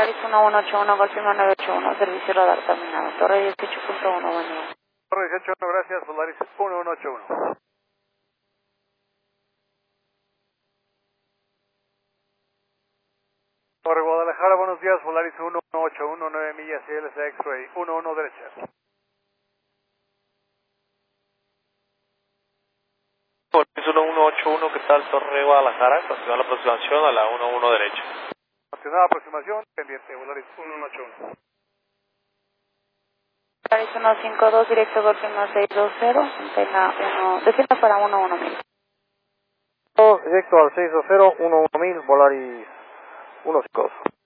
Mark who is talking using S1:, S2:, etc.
S1: Volaris 1181, Golf 981, servicio radar terminado. Torre 18.1, buen día.
S2: Torre 18.1, gracias, Volaris 1181. Torre Guadalajara, buenos días, Volaris 1181, 9 millas, CLC X-Ray, 11 derecha.
S3: Volaris 1181, ¿qué tal? Torre Guadalajara, continúa la aproximación a la 11 derecha.
S2: Continuada aproximación, pendiente, Volaris 1181.
S1: Volaris 152, directo Golf 1620, antena 1, descienda para 11000.
S2: Directo al 620, 11000, Volaris 152.